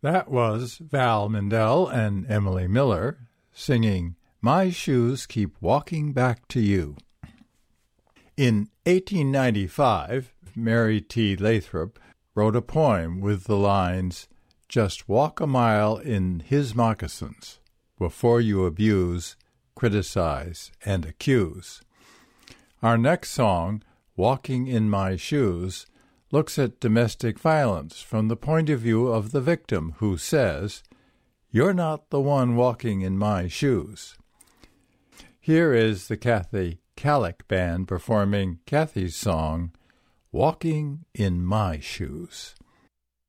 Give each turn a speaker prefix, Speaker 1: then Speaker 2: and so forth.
Speaker 1: That was Val Mindell and Emily Miller singing My Shoes Keep Walking Back to You. In 1895, Mary T. Lathrop wrote a poem with the lines, "Just walk a mile in his moccasins before you abuse, criticize, and accuse." Our next song, Walking in My Shoes, looks at domestic violence from the point of view of the victim who says, "You're not the one walking in my shoes." Here is the Kathy Kallick Band performing Kathy's song, Walking in My Shoes.